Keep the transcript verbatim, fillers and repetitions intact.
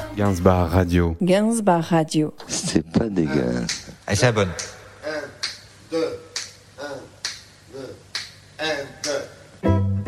Gainsbar Radio. Gainsbar Radio. C'est pas dégueulasse. Allez, c'est la bonne. un, deux, un, deux, un, deux.